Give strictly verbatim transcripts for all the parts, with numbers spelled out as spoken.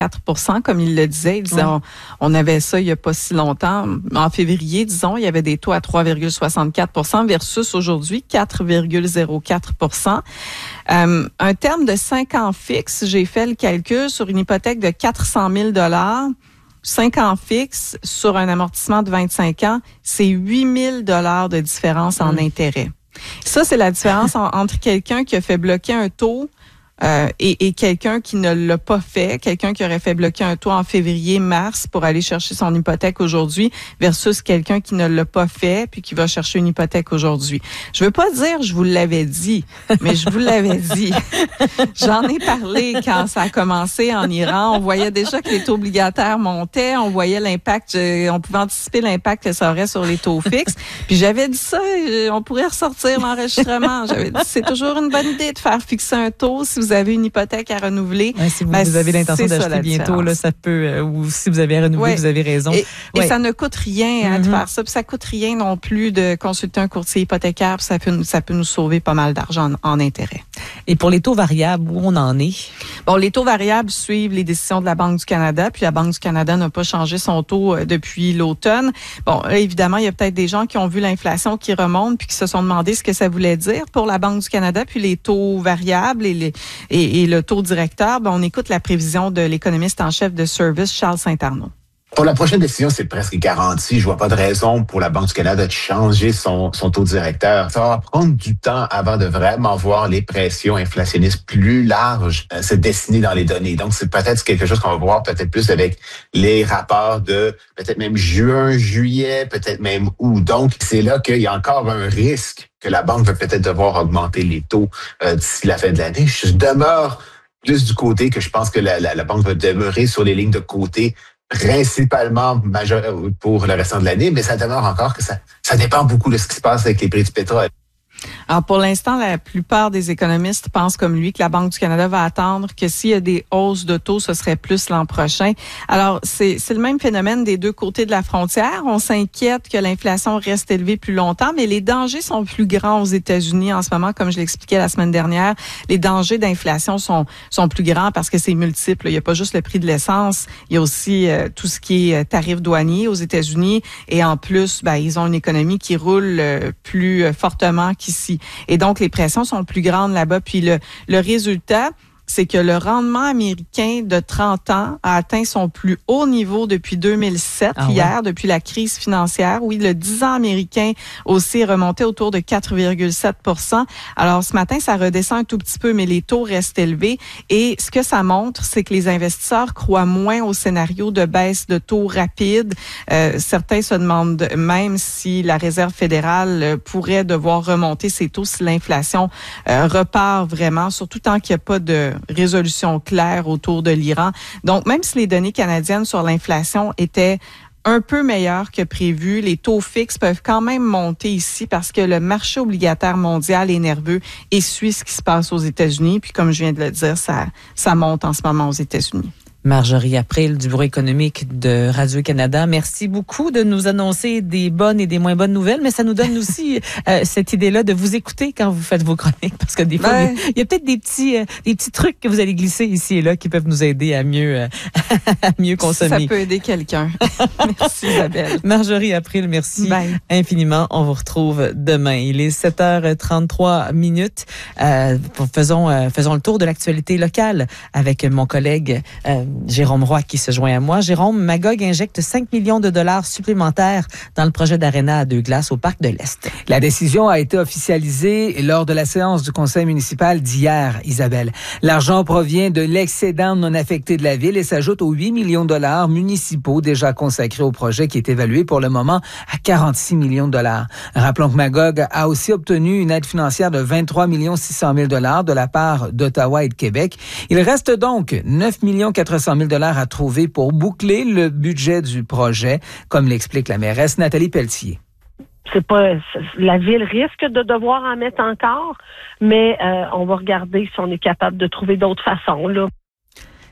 quatre pour cent, comme il le disait. Il disait, ouais. on, on avait ça il n'y a pas si longtemps. En février, disons, il y avait des taux à trois virgule soixante-quatre pour cent versus aujourd'hui quatre virgule zéro quatre pour cent. Euh, un terme de cinq ans fixe, j'ai fait le calcul sur une hypothèque de quatre cent mille dollars. cinq ans fixe sur un amortissement de vingt-cinq ans, c'est huit mille dollars de différence en mmh. intérêt. Ça, c'est la différence en, entre quelqu'un qui a fait bloquer un taux Euh, et, et quelqu'un qui ne l'a pas fait, quelqu'un qui aurait fait bloquer un taux en février, mars pour aller chercher son hypothèque aujourd'hui versus quelqu'un qui ne l'a pas fait puis qui va chercher une hypothèque aujourd'hui. Je veux pas dire je vous l'avais dit, mais je vous l'avais dit. J'en ai parlé quand ça a commencé en Iran. On voyait déjà que les taux obligataires montaient, on voyait l'impact, on pouvait anticiper l'impact que ça aurait sur les taux fixes. Puis j'avais dit ça, on pourrait ressortir l'enregistrement. J'avais dit c'est toujours une bonne idée de faire fixer un taux si vous Vous avez une hypothèque à renouveler. Ouais, si vous, ben, vous avez l'intention d'acheter bientôt, là, ça peut, euh, ou si vous avez à renouveler, ouais. vous avez raison. Et, ouais. et ça ne coûte rien hein, mm-hmm. de faire ça. Puis ça coûte rien non plus de consulter un courtier hypothécaire. Puis ça peut, ça peut nous sauver pas mal d'argent en, en intérêt. Et pour les taux variables, où on en est? Bon, les taux variables suivent les décisions de la Banque du Canada. Puis la Banque du Canada n'a pas changé son taux euh, depuis l'automne. Bon, là, évidemment, il y a peut-être des gens qui ont vu l'inflation qui remonte puis qui se sont demandé ce que ça voulait dire pour la Banque du Canada. Puis les taux variables et, les, et, et le taux directeur, ben on écoute la prévision de l'économiste en chef de Service, Charles Saint-Arnaud. Pour la prochaine décision, c'est presque garanti. Je vois pas de raison pour la Banque du Canada de changer son, son taux directeur. Ça va prendre du temps avant de vraiment voir les pressions inflationnistes plus larges euh, se dessiner dans les données. Donc, c'est peut-être quelque chose qu'on va voir peut-être plus avec les rapports de peut-être même juin, juillet, peut-être même août. Donc, c'est là qu'il y a encore un risque que la banque va peut-être devoir augmenter les taux euh, d'ici la fin de l'année. Je demeure plus du côté que je pense que la, la, la banque va demeurer sur les lignes de côté principalement majeur pour le restant de l'année, mais ça demeure encore que ça, ça dépend beaucoup de ce qui se passe avec les prix du pétrole. Alors, pour l'instant, la plupart des économistes pensent comme lui que la Banque du Canada va attendre que s'il y a des hausses de taux, ce serait plus l'an prochain. Alors, c'est, c'est le même phénomène des deux côtés de la frontière. On s'inquiète que l'inflation reste élevée plus longtemps, mais les dangers sont plus grands aux États-Unis en ce moment, comme je l'expliquais la semaine dernière. Les dangers d'inflation sont, sont plus grands parce que c'est multiple. Il n'y a pas juste le prix de l'essence, il y a aussi euh, tout ce qui est tarif douanier aux États-Unis. Et en plus, ben, ils ont une économie qui roule euh, plus euh, fortement qu'ici. Et donc, les pressions sont plus grandes là-bas. Puis le, le résultat, c'est que le rendement américain de trente ans a atteint son plus haut niveau depuis deux mille sept, ah hier, ouais. depuis la crise financière. Oui, le dix ans américain aussi est remonté autour de quatre virgule sept pour cent. Alors, ce matin, ça redescend un tout petit peu, mais les taux restent élevés. Et ce que ça montre, c'est que les investisseurs croient moins au scénario de baisse de taux rapide. Euh, certains se demandent même si la Réserve fédérale pourrait devoir remonter ses taux si l'inflation euh, repart vraiment, surtout tant qu'il n'y a pas de résolution claire autour de l'Iran. Donc, même si les données canadiennes sur l'inflation étaient un peu meilleures que prévu, les taux fixes peuvent quand même monter ici parce que le marché obligataire mondial est nerveux et suit ce qui se passe aux États-Unis. Puis, comme je viens de le dire, ça, ça monte en ce moment aux États-Unis. Marjorie April du Bureau économique de Radio-Canada. Merci beaucoup de nous annoncer des bonnes et des moins bonnes nouvelles, mais ça nous donne aussi euh, cette idée-là de vous écouter quand vous faites vos chroniques, parce que des fois, ben, il y a peut-être des petits euh, des petits trucs que vous allez glisser ici et là qui peuvent nous aider à mieux euh, à mieux consommer. Ça peut aider quelqu'un. Merci Isabelle. Marjorie April, merci Bye. infiniment. On vous retrouve demain. Il est sept heures trente-trois minutes. Euh, faisons euh, faisons le tour de l'actualité locale avec mon collègue euh, Jérôme Roy qui se joint à moi. Jérôme, Magog injecte cinq millions de dollars supplémentaires dans le projet d'aréna à deux glaces au Parc de l'Est. La décision a été officialisée lors de la séance du conseil municipal d'hier, Isabelle. L'argent provient de l'excédent non affecté de la ville et s'ajoute aux huit millions de dollars municipaux déjà consacrés au projet qui est évalué pour le moment à quarante-six millions de dollars. Rappelons que Magog a aussi obtenu une aide financière de vingt-trois millions six cent mille dollars de la part d'Ottawa et de Québec. Il reste donc neuf millions quatre cent mille dollars à trouver pour boucler le budget du projet, comme l'explique la mairesse Nathalie Pelletier. C'est pas la ville risque de devoir en mettre encore, mais euh, on va regarder si on est capable de trouver d'autres façons là.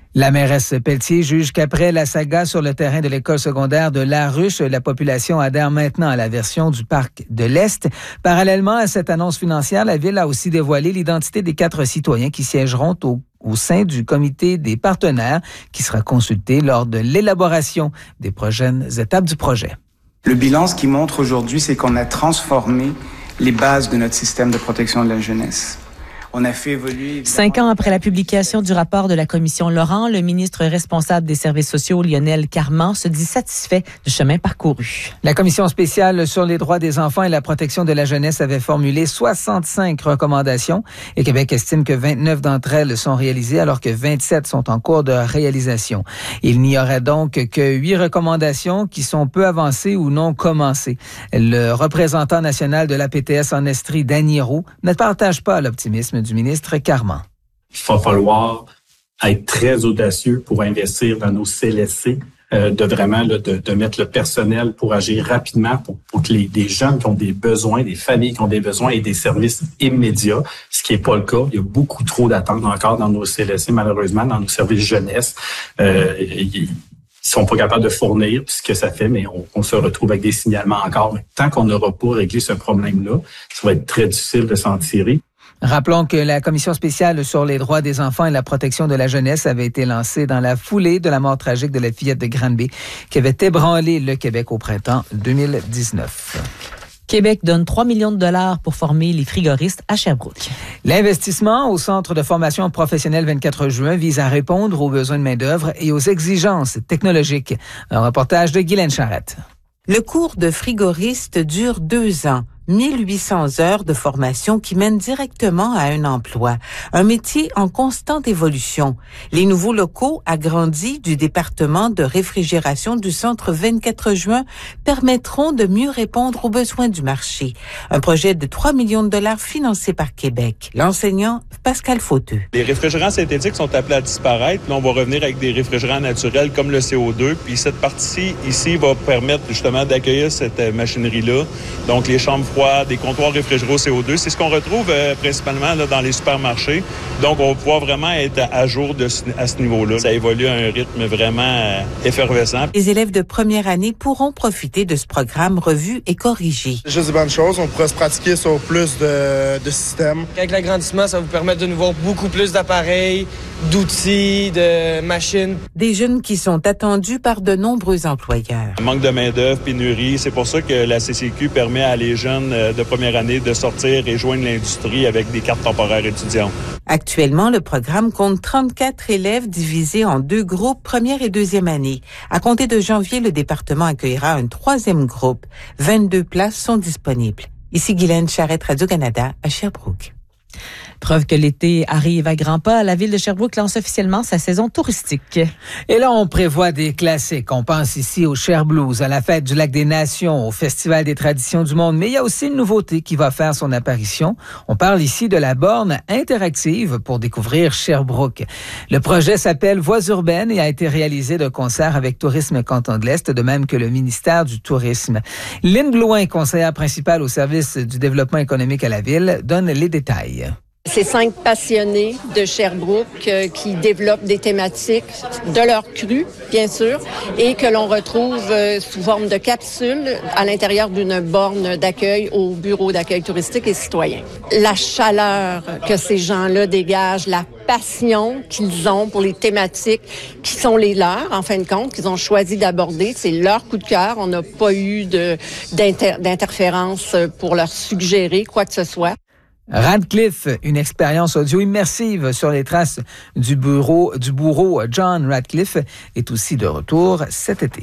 La mairesse Pelletier juge qu'après la saga sur le terrain de l'école secondaire de La Ruche, la population adhère maintenant à la version du parc de l'Est. Parallèlement à cette annonce financière, la Ville a aussi dévoilé l'identité des quatre citoyens qui siégeront au au sein du comité des partenaires qui sera consulté lors de l'élaboration des prochaines étapes du projet. Le bilan, ce qui montre aujourd'hui, c'est qu'on a transformé les bases de notre système de protection de la jeunesse. On a fait évoluer... Cinq ans après la publication du rapport de la commission Laurent, le ministre responsable des services sociaux, Lionel Carman, se dit satisfait du chemin parcouru. La commission spéciale sur les droits des enfants et la protection de la jeunesse avait formulé soixante-cinq recommandations et Québec estime que vingt-neuf d'entre elles sont réalisées alors que vingt-sept sont en cours de réalisation. Il n'y aurait donc que huit recommandations qui sont peu avancées ou non commencées. Le représentant national de l'A P T S en Estrie, Danny Roux, ne partage pas l'optimisme du ministre Carman. Il va falloir être très audacieux pour investir dans nos C L S C, euh, de vraiment là, de, de mettre le personnel pour agir rapidement pour, pour que les, des jeunes qui ont des besoins, des familles qui ont des besoins et des services immédiats, ce qui n'est pas le cas. Il y a beaucoup trop d'attentes encore dans nos C L S C, malheureusement, dans nos services jeunesse. Euh, ils sont pas capables de fournir ce que ça fait, mais on, on se retrouve avec des signalements encore. Tant qu'on n'aura pas réglé ce problème-là, ça va être très difficile de s'en tirer. Rappelons que la commission spéciale sur les droits des enfants et la protection de la jeunesse avait été lancée dans la foulée de la mort tragique de la fillette de Granby qui avait ébranlé le Québec au printemps deux mille dix-neuf. Québec donne trois millions de dollars pour former les frigoristes à Sherbrooke. L'investissement au Centre de formation professionnelle vingt-quatre juin vise à répondre aux besoins de main-d'œuvre et aux exigences technologiques. Un reportage de Guylaine Charette. Le cours de frigoriste dure deux ans. mille huit cents heures de formation qui mènent directement à un emploi. Un métier en constante évolution. Les nouveaux locaux agrandis du département de réfrigération du Centre vingt-quatre juin permettront de mieux répondre aux besoins du marché. Un projet de trois millions de dollars financé par Québec. L'enseignant Pascal Fauteux. Les réfrigérants synthétiques sont appelés à disparaître. Là, on va revenir avec des réfrigérants naturels comme le C O deux. Puis cette partie ici va permettre justement d'accueillir cette machinerie-là. Donc les chambres des comptoirs réfrigérés au C O deux. C'est ce qu'on retrouve euh, principalement là, dans les supermarchés. Donc, on va pouvoir vraiment être à jour de ce, à ce niveau-là. Ça évolue à un rythme vraiment euh, effervescent. Les élèves de première année pourront profiter de ce programme revu et corrigé. C'est juste de bonnes choses. On pourra se pratiquer sur plus de, de systèmes. Avec l'agrandissement, ça va vous permettre de nous voir beaucoup plus d'appareils, d'outils, de machines. Des jeunes qui sont attendus par de nombreux employeurs. Manque de main-d'œuvre, pénurie. C'est pour ça que la C C Q permet à les jeunes de première année de sortir et joindre l'industrie avec des cartes temporaires étudiantes. Actuellement, le programme compte trente-quatre élèves divisés en deux groupes, première et deuxième année. À compter de janvier, le département accueillera un troisième groupe. vingt-deux places sont disponibles. Ici Guylaine Charette, Radio-Canada, à Sherbrooke. Preuve que l'été arrive à grands pas, la ville de Sherbrooke lance officiellement sa saison touristique. Et là, on prévoit des classiques. On pense ici au Cher Blues, à la Fête du Lac des Nations, au Festival des traditions du monde. Mais il y a aussi une nouveauté qui va faire son apparition. On parle ici de la borne interactive pour découvrir Sherbrooke. Le projet s'appelle Voix urbaines et a été réalisé de concert avec Tourisme Canton de l'Est, de même que le ministère du Tourisme. Lynn Blouin, conseillère principale au service du développement économique à la ville, donne les détails. C'est cinq passionnés de Sherbrooke euh, qui développent des thématiques de leur cru, bien sûr, et que l'on retrouve euh, sous forme de capsules à l'intérieur d'une borne d'accueil au bureau d'accueil touristique et citoyen. La chaleur que ces gens-là dégagent, la passion qu'ils ont pour les thématiques qui sont les leurs, en fin de compte, qu'ils ont choisi d'aborder, c'est leur coup de cœur. On n'a pas eu de, d'inter, d'interférence pour leur suggérer quoi que ce soit. Radcliffe, une expérience audio immersive sur les traces du bureau, du bourreau John Radcliffe, est aussi de retour cet été.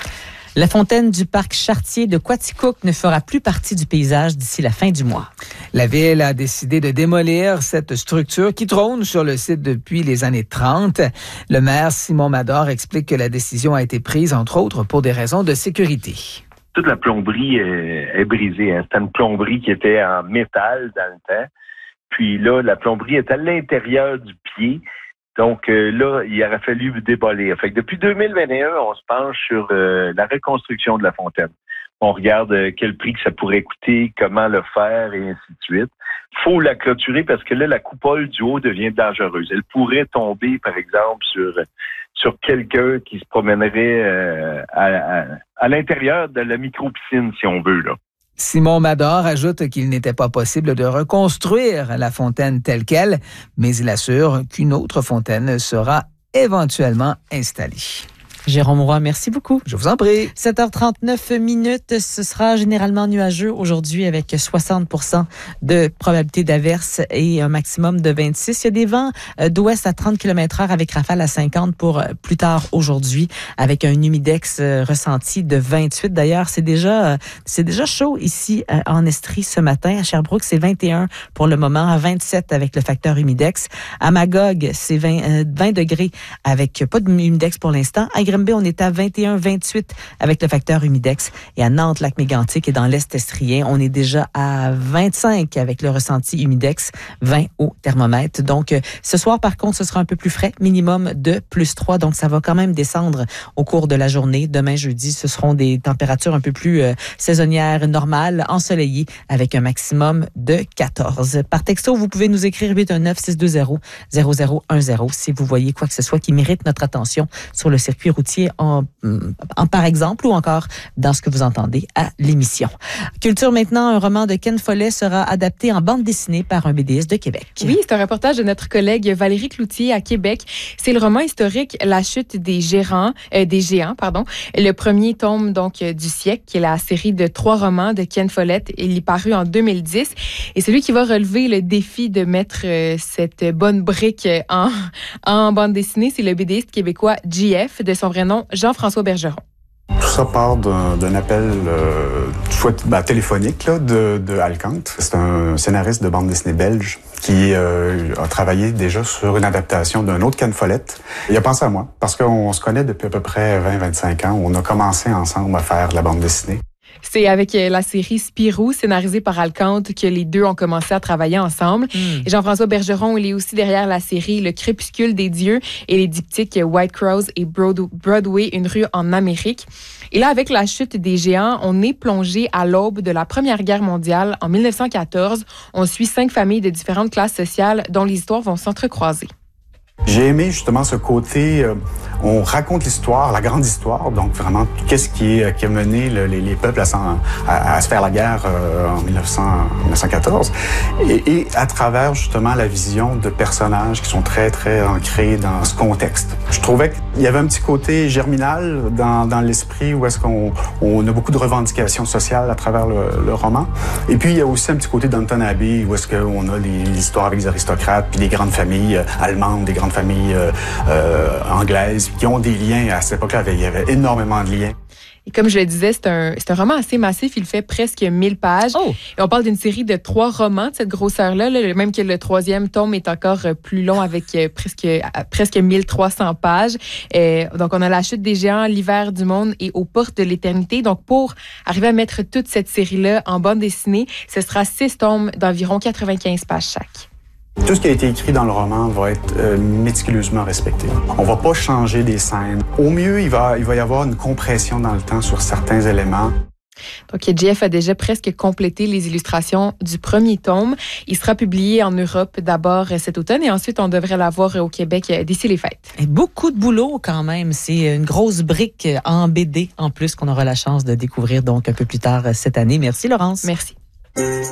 La fontaine du parc Chartier de Quaticook ne fera plus partie du paysage d'ici la fin du mois. La ville a décidé de démolir cette structure qui trône sur le site depuis les années trente. Le maire Simon Mador explique que la décision a été prise, entre autres, pour des raisons de sécurité. Toute la plomberie est, est brisée. Hein. C'était une plomberie qui était en métal dans le temps. Puis là, la plomberie est à l'intérieur du pied. Donc euh, là, il aurait fallu démolir. Fait que depuis deux mille vingt et un, on se penche sur euh, la reconstruction de la fontaine. On regarde euh, quel prix que ça pourrait coûter, comment le faire et ainsi de suite. faut la clôturer parce que là, la coupole du haut devient dangereuse. Elle pourrait tomber, par exemple, sur sur quelqu'un qui se promènerait euh, à, à, à l'intérieur de la micro-piscine, si on veut, là. Simon Mador ajoute qu'il n'était pas possible de reconstruire la fontaine telle qu'elle, mais il assure qu'une autre fontaine sera éventuellement installée. Jérôme Roy, merci beaucoup. Je vous en prie. sept heures trente-neuf minutes, ce sera généralement nuageux aujourd'hui avec soixante pour cent de probabilité d'averse et un maximum de vingt-six. Il y a des vents d'ouest à trente kilomètres heure avec rafale à cinquante pour plus tard aujourd'hui avec un humidex ressenti de vingt-huit. D'ailleurs, c'est déjà c'est déjà chaud ici en Estrie ce matin. À Sherbrooke, c'est vingt et un pour le moment, à vingt-sept avec le facteur humidex. À Magog, c'est vingt, vingt degrés avec pas de humidex pour l'instant. À Grimby, on est à vingt et un vingt-huit avec le facteur humidex. Et à Nantes, Lac-Mégantic et dans l'Est estrien, on est déjà à vingt-cinq avec le ressenti humidex, vingt au thermomètre. Donc, ce soir, par contre, ce sera un peu plus frais, minimum de plus trois. Donc, ça va quand même descendre au cours de la journée. Demain, jeudi, ce seront des températures un peu plus euh, saisonnières, normales, ensoleillées, avec un maximum de quatorze. Par texto, vous pouvez nous écrire huit un neuf, six deux zéro, zéro zéro un zéro si vous voyez quoi que ce soit qui mérite notre attention sur le circuit routier En, en par exemple ou encore dans ce que vous entendez à l'émission. Culture maintenant, un roman de Ken Follett sera adapté en bande dessinée par un B D S de Québec. Oui, c'est un reportage de notre collègue Valérie Cloutier à Québec. C'est le roman historique La chute des gérants, euh, des géants, pardon. Le premier tome donc du siècle, qui est la série de trois romans de Ken Follett. Il est paru en deux mille dix et c'est lui qui va relever le défi de mettre euh, cette bonne brique en, en bande dessinée. C'est le B D S québécois J F, de son vrai nom, Jean-François Bergeron. Tout ça part d'un, d'un appel euh, ben, téléphonique là, de, de Alcante. C'est un scénariste de bande dessinée belge qui euh, a travaillé déjà sur une adaptation d'un autre Ken Follett. Il a pensé à moi parce qu'on se connaît depuis à peu près vingt à vingt-cinq ans. On a commencé ensemble à faire de la bande dessinée. C'est avec la série Spirou, scénarisée par Alcante, que les deux ont commencé à travailler ensemble. Mm. Et Jean-François Bergeron, il est aussi derrière la série Le Crépuscule des dieux et les diptyques White Crows et Broadway, une rue en Amérique. Et là, avec la chute des géants, on est plongé à l'aube de la Première Guerre mondiale en dix-neuf cent quatorze. On suit cinq familles de différentes classes sociales dont les histoires vont s'entrecroiser. J'ai aimé justement ce côté, euh, on raconte l'histoire, la grande histoire, donc vraiment qu'est-ce qui, est, qui a mené le, les, les peuples à, à, à se faire la guerre euh, en dix-neuf cent quatorze, et, et à travers justement la vision de personnages qui sont très très ancrés dans ce contexte. Je trouvais qu'il y avait un petit côté germinal dans, dans l'esprit où est-ce qu'on on a beaucoup de revendications sociales à travers le, le roman, et puis il y a aussi un petit côté Downton Abbey où est-ce qu'on a les, les histoires avec les aristocrates puis les grandes familles euh, allemandes, des grandes familles euh, euh, anglaises qui ont des liens. À cette époque-là, il y avait énormément de liens. Et comme je le disais, c'est un, c'est un roman assez massif. Il fait presque mille pages. Oh. Et on parle d'une série de trois romans de cette grosseur-là. Là, même que le troisième tome est encore plus long avec presque, presque mille trois cents pages. Et donc, on a La chute des géants, L'hiver du monde et Aux portes de l'éternité. Donc, pour arriver à mettre toute cette série-là en bande dessinée, ce sera six tomes d'environ quatre-vingt-quinze pages chaque. Tout ce qui a été écrit dans le roman va être euh, méticuleusement respecté. On va pas changer des scènes. Au mieux, il va, il va y avoir une compression dans le temps sur certains éléments. Donc, J F a déjà presque complété les illustrations du premier tome. Il sera publié en Europe d'abord cet automne et ensuite, on devrait l'avoir au Québec d'ici les fêtes. Et beaucoup de boulot quand même. C'est une grosse brique en B D en plus qu'on aura la chance de découvrir donc un peu plus tard cette année. Merci, Laurence. Merci.